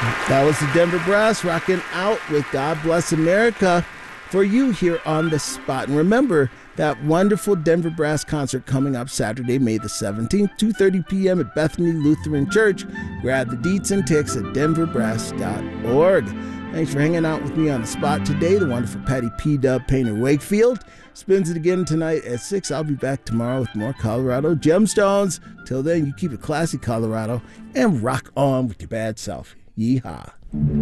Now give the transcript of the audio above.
That was the Denver Brass rocking out with God Bless America for you here on The Spot. And remember that wonderful Denver Brass concert coming up Saturday, May the 17th, 2:30 p.m. at Bethany Lutheran Church. Grab the deets and ticks at denverbrass.org. Thanks for hanging out with me on The Spot today. The wonderful Patty P. Dub Painter Wakefield spins it again tonight at 6. I'll be back tomorrow with more Colorado Gemstones. Till then, you keep it classy, Colorado, and rock on with your bad self. Yeehaw.